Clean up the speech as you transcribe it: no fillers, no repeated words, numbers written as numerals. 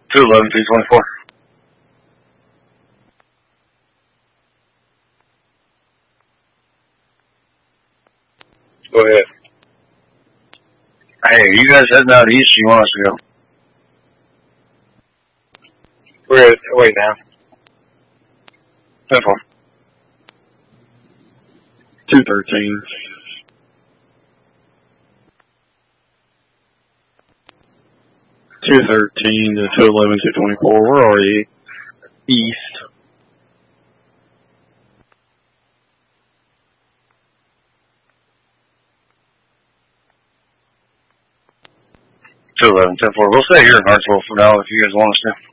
211, 224. Go ahead. Hey, you guys heading out east? You want us to go? We're at, wait now. 10-4. 213. 213 to 211, 224. We're already east. We'll stay here in Hartsville for now if you guys want us to.